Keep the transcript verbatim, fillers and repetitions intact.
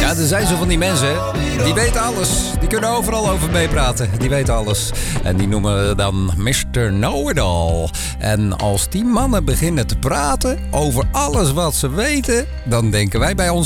Ja, er zijn zo van die mensen, die weten alles. Die kunnen overal over meepraten. Die weten alles. En die noemen we dan mister Know-it-all. En als die mannen beginnen te praten over alles wat ze weten, dan denken wij bij onszelf: